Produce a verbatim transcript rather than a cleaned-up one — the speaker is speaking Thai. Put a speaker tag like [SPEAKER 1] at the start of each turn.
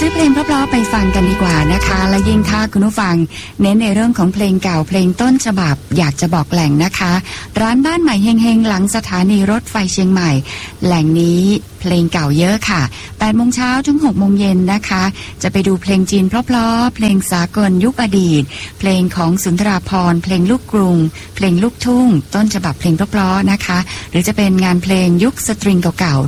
[SPEAKER 1] ซื้อเพลงเพราะๆไปฟังกันดีกว่านะคะและยิ่งถ้าคุณผู้ฟังเน้นในเรื่องของเพลงเก่าเพลงต้นฉบับอยากจะบอกแหล่งนะคะร้านบ้านใหม่เฮงๆหลังสถานีรถไฟเชียงใหม่แหล่งนี้เพลงเก่าเยอะค่ะแปดโมงเช้าถึงหกโมงเย็นนะคะจะไปดูเพลงจีนเพราะๆเพลงสากลยุคอดีตเพลงของสุนทราภรณ์เพลงลูกกรุงเพลงลูกทุ่งต้นฉบับเพลงเพราะๆนะคะหรือจะเป็นงานเพลงยุคสตริงเก่าๆ